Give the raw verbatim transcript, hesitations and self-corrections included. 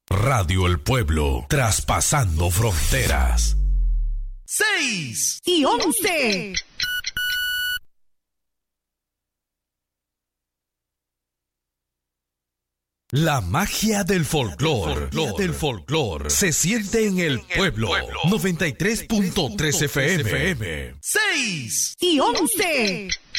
Radio El Pueblo, traspasando fronteras. Seis y once. La magia del folclore, del folclore, se siente en el pueblo. noventa y tres punto tres F M. Seis y once.